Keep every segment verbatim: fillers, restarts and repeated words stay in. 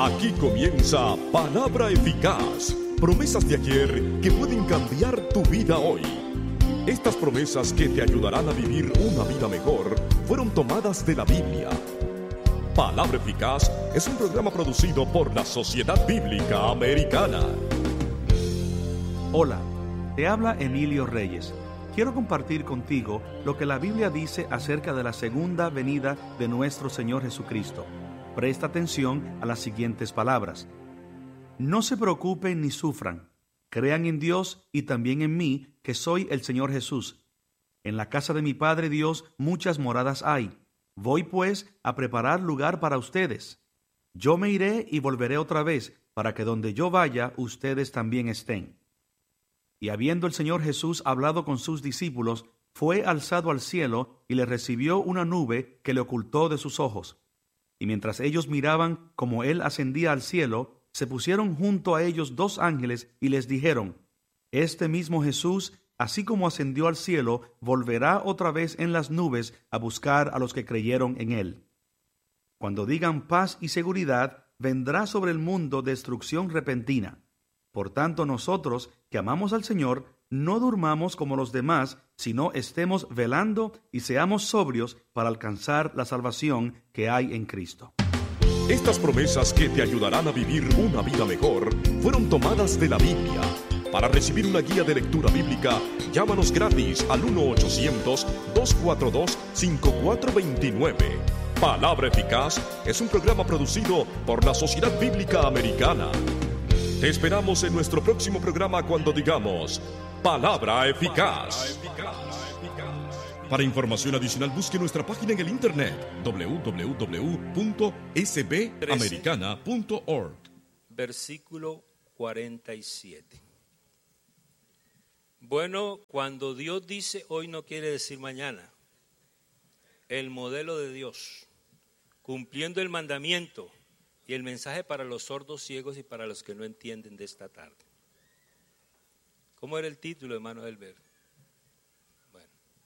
Aquí comienza Palabra Eficaz, promesas de ayer que pueden cambiar tu vida hoy. Estas promesas que te ayudarán a vivir una vida mejor fueron tomadas de la Biblia. Palabra Eficaz es un programa producido por la Sociedad Bíblica Americana. Hola, te habla Emilio Reyes. Quiero compartir contigo lo que la Biblia dice acerca de la segunda venida de nuestro Señor Jesucristo. Presta atención a las siguientes palabras. No se preocupen ni sufran. Crean en Dios y también en mí, que soy el Señor Jesús. En la casa de mi Padre Dios muchas moradas hay. Voy pues a preparar lugar para ustedes. Yo me iré y volveré otra vez, para que donde yo vaya, ustedes también estén. Y habiendo el Señor Jesús hablado con sus discípulos, fue alzado al cielo y le recibió una nube que le ocultó de sus ojos. Y mientras ellos miraban como él ascendía al cielo, se pusieron junto a ellos dos ángeles y les dijeron: Este mismo Jesús, así como ascendió al cielo, volverá otra vez en las nubes a buscar a los que creyeron en él. Cuando digan paz y seguridad, vendrá sobre el mundo destrucción repentina. Por tanto, nosotros, que amamos al Señor, no durmamos como los demás, sino estemos velando y seamos sobrios para alcanzar la salvación que hay en Cristo. Estas promesas que te ayudarán a vivir una vida mejor fueron tomadas de la Biblia. Para recibir una guía de lectura bíblica, llámanos gratis al uno ochocientos, dos cuatro dos, cinco cuatro dos nueve. Palabra Eficaz es un programa producido por la Sociedad Bíblica Americana. Te esperamos en nuestro próximo programa cuando digamos Palabra Eficaz. Para información adicional, busque nuestra página en el internet doble u doble u doble u punto s b americana punto org. Versículo cuarenta y siete. Bueno, cuando Dios dice hoy no quiere decir mañana. El modelo de Dios, cumpliendo el mandamiento y el mensaje para los sordos, ciegos y para los que no entienden de esta tarde. ¿Cómo era el título, hermano Elber? Bueno.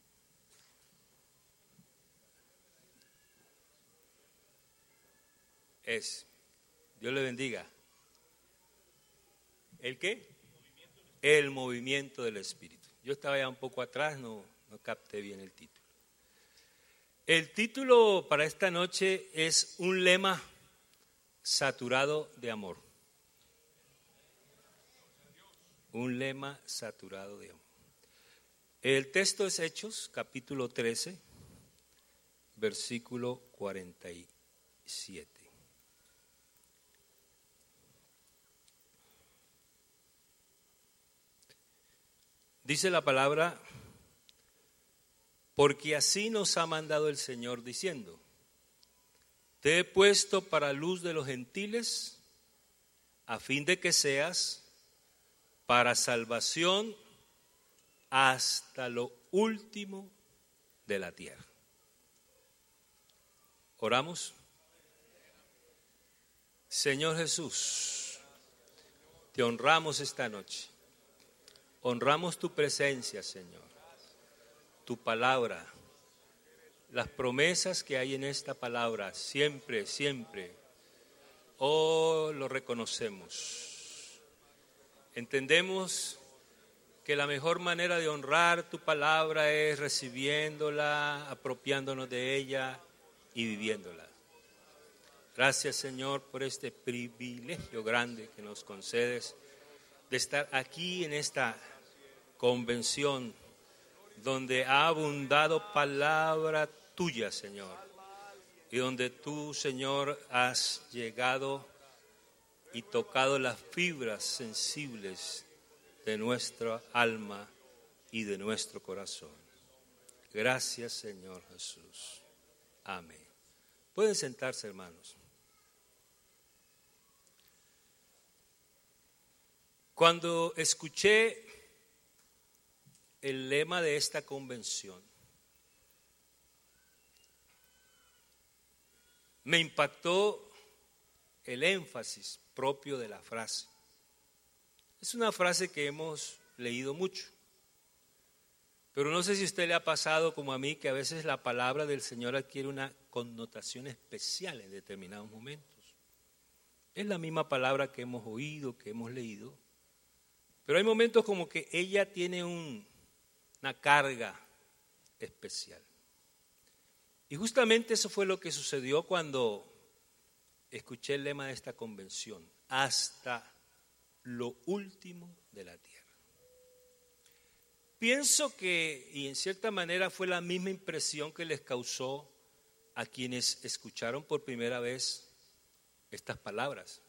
Es. Dios le bendiga. ¿El qué? El movimiento del Espíritu. Yo estaba ya un poco atrás, no, no capté bien el título. El título para esta noche es un lema saturado de amor. Un lema saturado de amor. El texto es Hechos, capítulo trece, versículo cuarenta y siete. Dice la palabra: porque así nos ha mandado el Señor diciendo: te he puesto para luz de los gentiles, a fin de que seas para salvación hasta lo último de la tierra. Oramos. Señor Jesús, te honramos esta noche. Honramos tu presencia, Señor, tu palabra, las promesas que hay en esta palabra, siempre, siempre, oh, lo reconocemos. Entendemos que la mejor manera de honrar tu palabra es recibiéndola, apropiándonos de ella y viviéndola. Gracias, Señor, por este privilegio grande que nos concedes de estar aquí en esta convención donde ha abundado palabra tuya, Señor, y donde tú, Señor, has llegado y tocado las fibras sensibles de nuestra alma y de nuestro corazón. Gracias, Señor Jesús. Amén. Pueden sentarse, hermanos. Cuando escuché el lema de esta convención, me impactó el énfasis propio de la frase. Es una frase que hemos leído mucho, pero no sé si a usted le ha pasado como a mí, que a veces la palabra del Señor adquiere una connotación especial en determinados momentos. Es la misma palabra que hemos oído, que hemos leído, pero hay momentos como que ella tiene un, una carga especial. Y justamente eso fue lo que sucedió cuando escuché el lema de esta convención: hasta lo último de la tierra. Pienso que, y en cierta manera fue la misma impresión que les causó a quienes escucharon por primera vez estas palabras.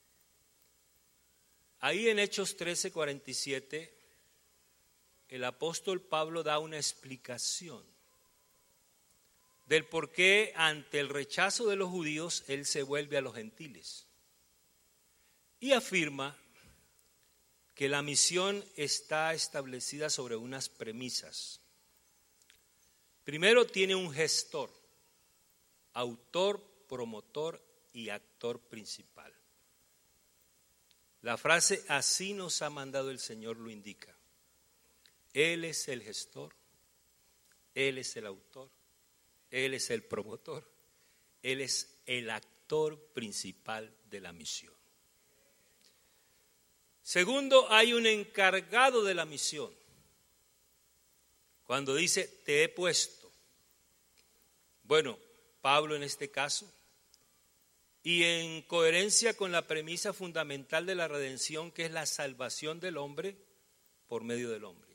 Ahí en Hechos trece, cuarenta y siete, el apóstol Pablo da una explicación del por qué ante el rechazo de los judíos él se vuelve a los gentiles. Y afirma que la misión está establecida sobre unas premisas. Primero, tiene un gestor, autor, promotor y actor principal. La frase "así nos ha mandado el Señor" lo indica. Él es el gestor, Él es el autor, Él es el promotor, Él es el actor principal de la misión. Segundo, hay un encargado de la misión. Cuando dice "te he puesto", bueno, Pablo en este caso, y en coherencia con la premisa fundamental de la redención, que es la salvación del hombre por medio del hombre.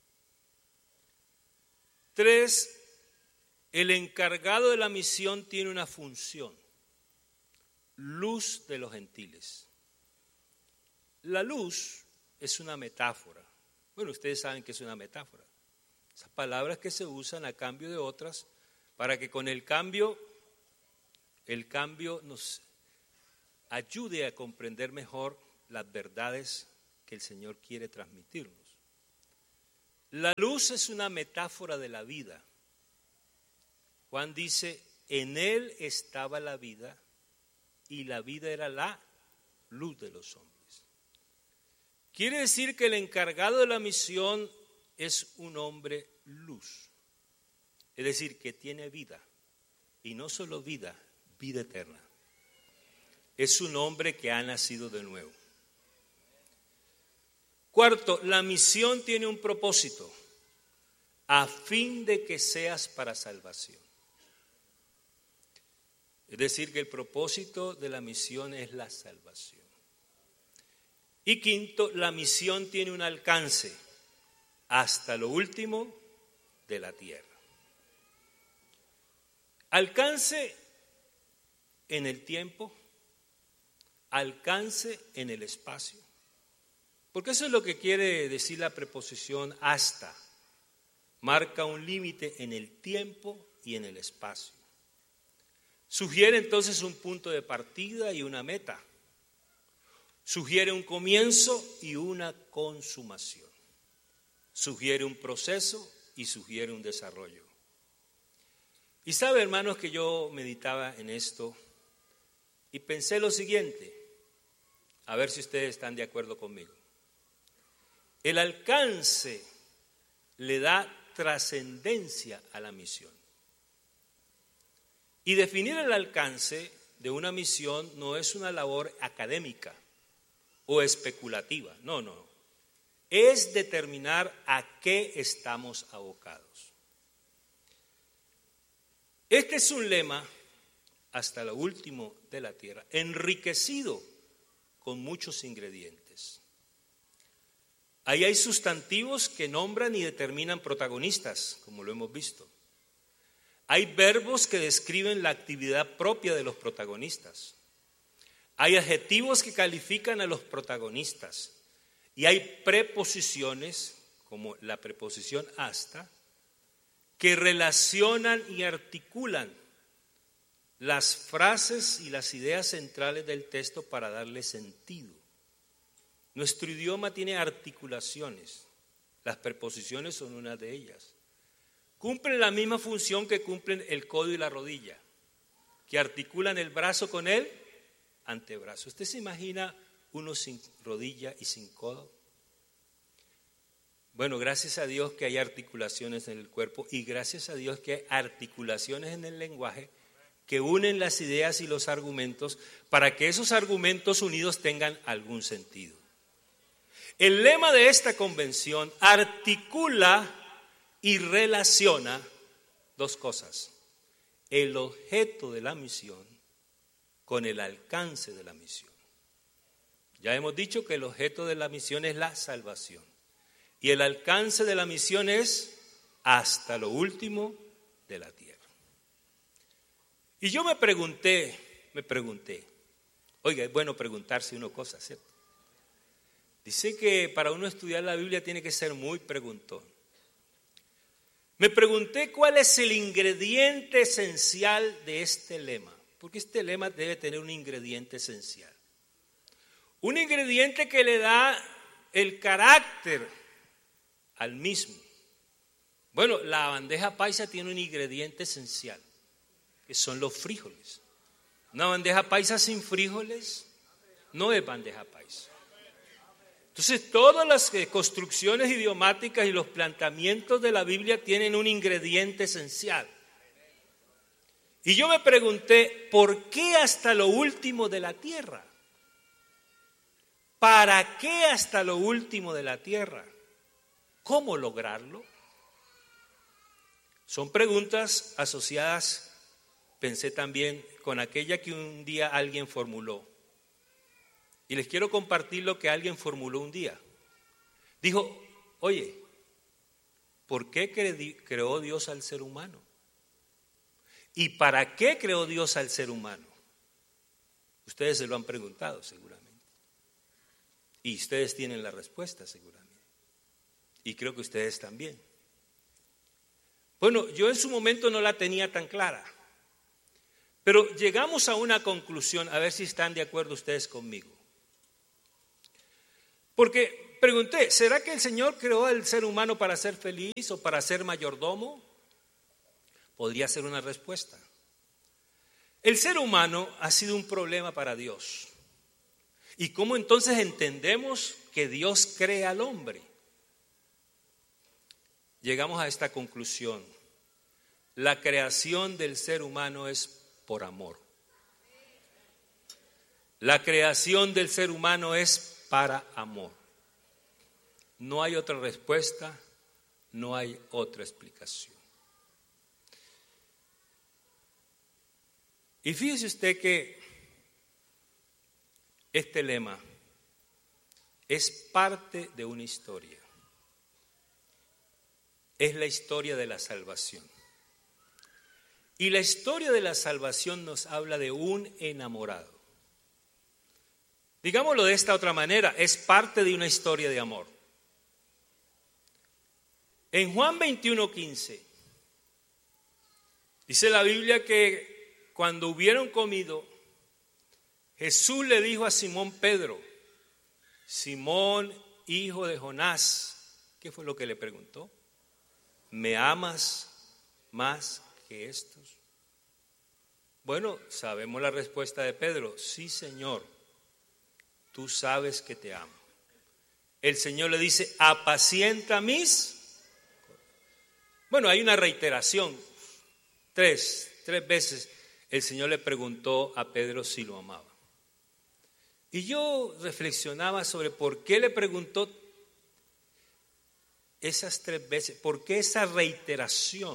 Tres, el encargado de la misión tiene una función: luz de los gentiles. La luz es una metáfora. Bueno, ustedes saben que es una metáfora. Esas palabras que se usan a cambio de otras para que con el cambio, el cambio nos ayude a comprender mejor las verdades que el Señor quiere transmitirnos. La luz es una metáfora de la vida. Juan dice: en Él estaba la vida y la vida era la luz de los hombres. Quiere decir que el encargado de la misión es un hombre luz, es decir, que tiene vida, y no solo vida, vida eterna. Es un hombre que ha nacido de nuevo. Cuarto, la misión tiene un propósito: a fin de que seas para salvación. Es decir, que el propósito de la misión es la salvación. Y quinto, la misión tiene un alcance: hasta lo último de la tierra. Alcance en el tiempo, alcance en el espacio. Porque eso es lo que quiere decir la preposición hasta. Marca un límite en el tiempo y en el espacio. Sugiere entonces un punto de partida y una meta. Sugiere un comienzo y una consumación. Sugiere un proceso y sugiere un desarrollo. Y sabe, hermanos, que yo meditaba en esto y pensé lo siguiente, a ver si ustedes están de acuerdo conmigo. El alcance le da trascendencia a la misión. Y definir el alcance de una misión no es una labor académica o especulativa, no, no. Es determinar a qué estamos abocados. Este es un lema, hasta lo último de la tierra, enriquecido con muchos ingredientes. Ahí hay sustantivos que nombran y determinan protagonistas, como lo hemos visto. Hay verbos que describen la actividad propia de los protagonistas. Hay adjetivos que califican a los protagonistas. Y hay preposiciones, como la preposición hasta, que relacionan y articulan las frases y las ideas centrales del texto para darle sentido. Nuestro idioma tiene articulaciones. Las preposiciones son una de ellas. Cumplen la misma función que cumplen el codo y la rodilla, que articulan el brazo con el antebrazo. ¿Usted se imagina uno sin rodilla y sin codo? Bueno, gracias a Dios que hay articulaciones en el cuerpo y gracias a Dios que hay articulaciones en el lenguaje que unen las ideas y los argumentos para que esos argumentos unidos tengan algún sentido. El lema de esta convención articula y relaciona dos cosas: el objeto de la misión con el alcance de la misión. Ya hemos dicho que el objeto de la misión es la salvación y el alcance de la misión es hasta lo último de la tierra. Y yo me pregunté, me pregunté, oiga, es bueno preguntarse una cosa, ¿cierto? Dice que para uno estudiar la Biblia tiene que ser muy preguntón. Me pregunté cuál es el ingrediente esencial de este lema, porque este lema debe tener un ingrediente esencial. Un ingrediente que le da el carácter al mismo. Bueno, la bandeja paisa tiene un ingrediente esencial, que son los frijoles. Una bandeja paisa sin frijoles no es bandeja paisa. Entonces, todas las construcciones idiomáticas y los planteamientos de la Biblia tienen un ingrediente esencial. Y yo me pregunté, ¿por qué hasta lo último de la tierra? ¿Para qué hasta lo último de la tierra? ¿Cómo lograrlo? Son preguntas asociadas, pensé también, con aquella que un día alguien formuló. Y les quiero compartir lo que alguien formuló un día. Dijo, oye, ¿por qué creó Dios al ser humano? ¿Y para qué creó Dios al ser humano? Ustedes se lo han preguntado seguramente. Y ustedes tienen la respuesta seguramente. Y creo que ustedes también. Bueno, yo en su momento no la tenía tan clara. Pero llegamos a una conclusión, a ver si están de acuerdo ustedes conmigo. Porque pregunté, ¿será que el Señor creó al ser humano para ser feliz o para ser mayordomo? Podría ser una respuesta. El ser humano ha sido un problema para Dios. ¿Y cómo entonces entendemos que Dios crea al hombre? Llegamos a esta conclusión. La creación del ser humano es por amor. La creación del ser humano es para amor. No hay otra respuesta, no hay otra explicación. Y fíjese usted que este lema es parte de una historia. Es la historia de la salvación. Y la historia de la salvación nos habla de un enamorado. Digámoslo de esta otra manera, es parte de una historia de amor. En Juan veintiuno quince, dice la Biblia que cuando hubieron comido, Jesús le dijo a Simón Pedro, Simón, hijo de Jonás, ¿qué fue lo que le preguntó? ¿Me amas más que estos? Bueno, sabemos la respuesta de Pedro, sí, Señor. Tú sabes que te amo. El Señor le dice, apacienta mis. Bueno, hay una reiteración. Tres, tres veces el Señor le preguntó a Pedro si lo amaba. Y yo reflexionaba sobre por qué le preguntó esas tres veces, por qué esa reiteración.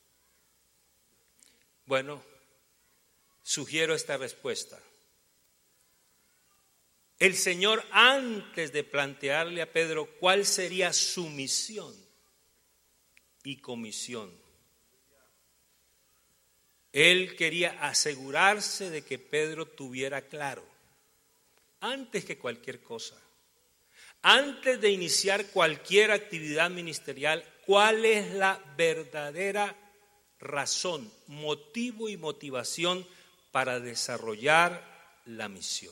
Bueno, sugiero esta respuesta. El Señor, antes de plantearle a Pedro cuál sería su misión y comisión, Él quería asegurarse de que Pedro tuviera claro, antes que cualquier cosa, antes de iniciar cualquier actividad ministerial, cuál es la verdadera razón, motivo y motivación para desarrollar la misión.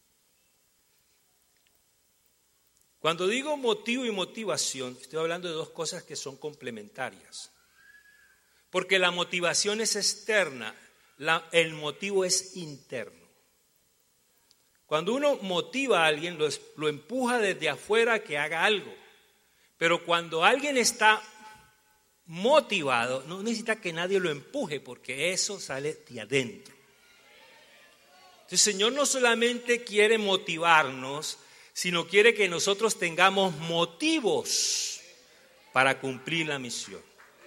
Cuando digo motivo y motivación, estoy hablando de dos cosas que son complementarias. Porque la motivación es externa, la, el motivo es interno. Cuando uno motiva a alguien, lo, lo empuja desde afuera a que haga algo. Pero cuando alguien está motivado, no necesita que nadie lo empuje porque eso sale de adentro. Entonces, el Señor no solamente quiere motivarnos, sino quiere que nosotros tengamos motivos para cumplir la misión.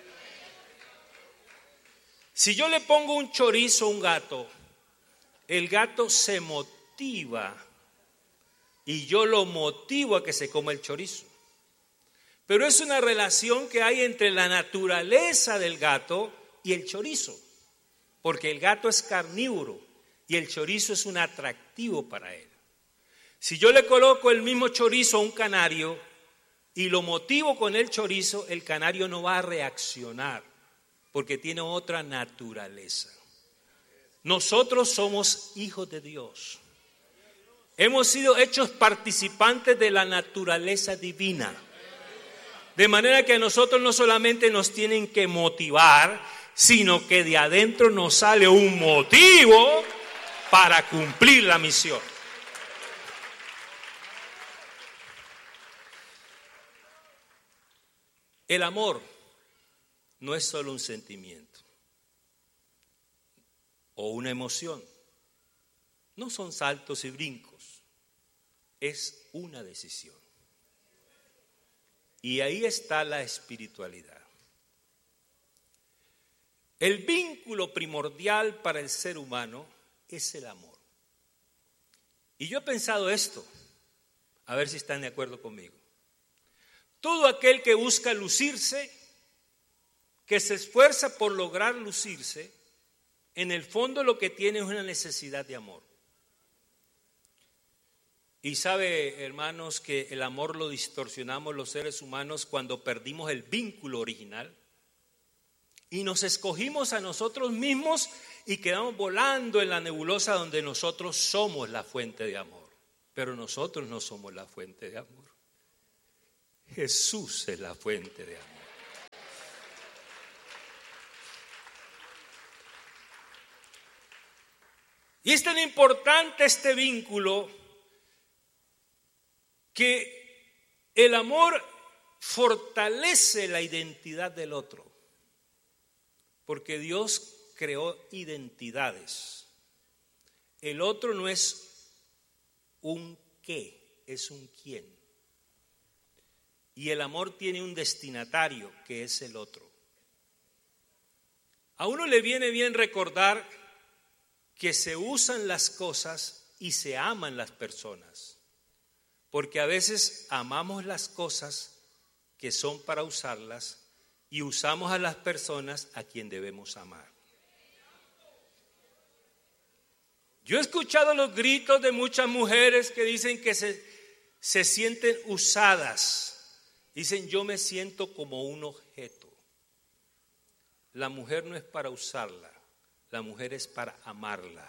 Si yo le pongo un chorizo a un gato, el gato se motiva y yo lo motivo a que se coma el chorizo. Pero es una relación que hay entre la naturaleza del gato y el chorizo, porque el gato es carnívoro y el chorizo es un atractivo para él. Si yo le coloco el mismo chorizo a un canario y lo motivo con el chorizo, el canario no va a reaccionar porque tiene otra naturaleza. Nosotros somos hijos de Dios. Hemos sido hechos participantes de la naturaleza divina. De manera que a nosotros no solamente nos tienen que motivar, sino que de adentro nos sale un motivo para cumplir la misión. El amor no es solo un sentimiento o una emoción. No son saltos y brincos. Es una decisión. Y ahí está la espiritualidad. El vínculo primordial para el ser humano es el amor. Y yo he pensado esto, a ver si están de acuerdo conmigo. Todo aquel que busca lucirse, que se esfuerza por lograr lucirse, en el fondo lo que tiene es una necesidad de amor. Y sabe, hermanos, que el amor lo distorsionamos los seres humanos cuando perdimos el vínculo original y nos escogimos a nosotros mismos y quedamos volando en la nebulosa donde nosotros somos la fuente de amor. Pero nosotros no somos la fuente de amor. Jesús es la fuente de amor. Y es tan importante este vínculo que el amor fortalece la identidad del otro, porque Dios creó identidades. El otro no es un qué, es un quién. Y el amor tiene un destinatario, que es el otro. A uno le viene bien recordar que se usan las cosas y se aman las personas, porque a veces amamos las cosas que son para usarlas y usamos a las personas a quien debemos amar. Yo he escuchado los gritos de muchas mujeres que dicen que se, se sienten usadas. Dicen, yo me siento como un objeto. La mujer no es para usarla, la mujer es para amarla.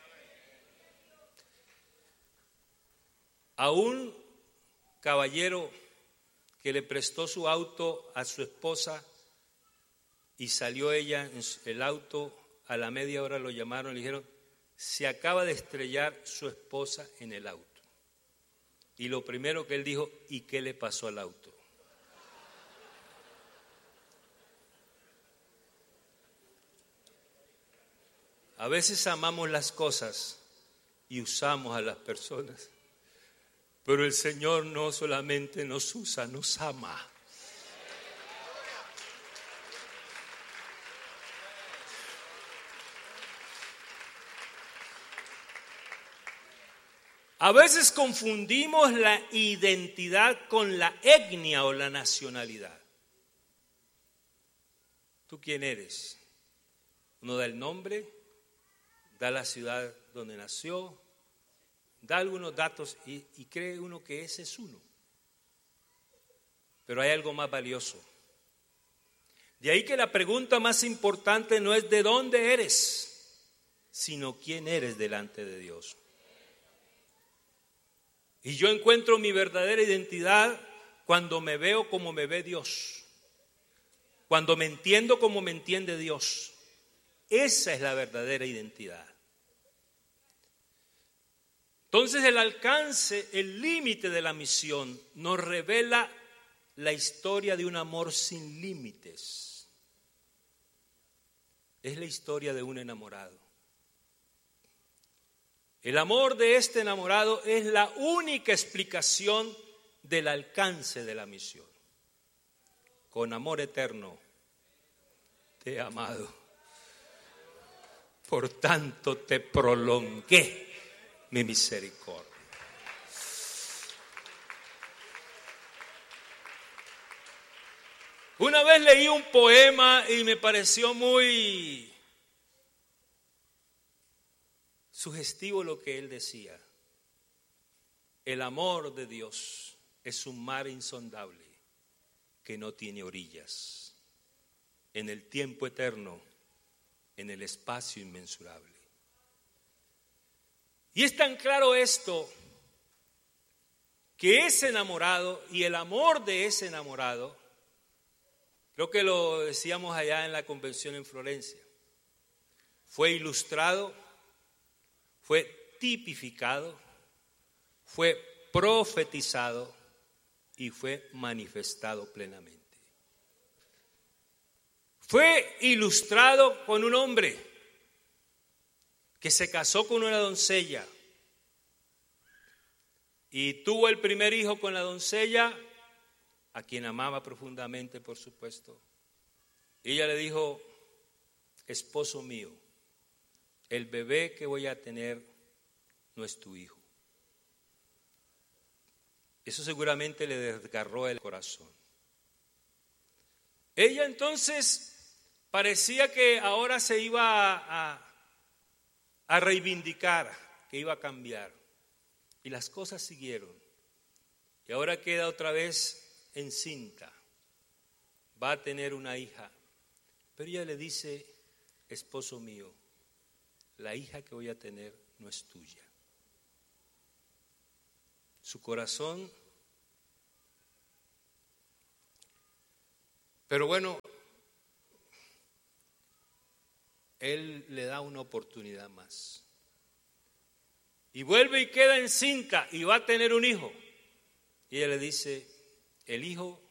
A un caballero que le prestó su auto a su esposa y salió ella en el auto, a la media hora lo llamaron y le dijeron, se acaba de estrellar su esposa en el auto. Y lo primero que él dijo, ¿y qué le pasó al auto? A veces amamos las cosas y usamos a las personas, pero el Señor no solamente nos usa, nos ama. A veces confundimos la identidad con la etnia o la nacionalidad. ¿Tú quién eres? Uno da el nombre, da la ciudad donde nació, da algunos datos y, y cree uno que ese es uno. Pero hay algo más valioso. De ahí que la pregunta más importante no es de dónde eres, sino quién eres delante de Dios. Y yo encuentro mi verdadera identidad cuando me veo como me ve Dios, cuando me entiendo como me entiende Dios. Esa es la verdadera identidad. Entonces el alcance, el límite de la misión nos revela la historia de un amor sin límites. es la historia de un enamorado. El amor de este enamorado es la única explicación del alcance de la misión. Con amor eterno te he amado, por tanto te prolongué mi misericordia. Una vez leí un poema y me pareció muy sugestivo lo que él decía. El amor de Dios es un mar insondable que no tiene orillas, en el tiempo eterno, en el espacio inmensurable. Y es tan claro esto, que ese enamorado y el amor de ese enamorado, creo que lo decíamos allá en la convención en Florencia, fue ilustrado, fue tipificado, fue profetizado y fue manifestado plenamente. Fue ilustrado con un hombre que se casó con una doncella y tuvo el primer hijo con la doncella, a quien amaba profundamente, por supuesto. Ella le dijo: esposo mío, el bebé que voy a tener no es tu hijo. Eso seguramente le desgarró el corazón. Ella entonces parecía que ahora se iba a, a, a reivindicar, que iba a cambiar. Y las cosas siguieron. Y ahora queda otra vez encinta. Va a tener una hija. Pero ella le dice: esposo mío, la hija que voy a tener no es tuya. Su corazón. Pero bueno, él le da una oportunidad más. Y vuelve y queda encinta y va a tener un hijo. Y ella le dice: el hijo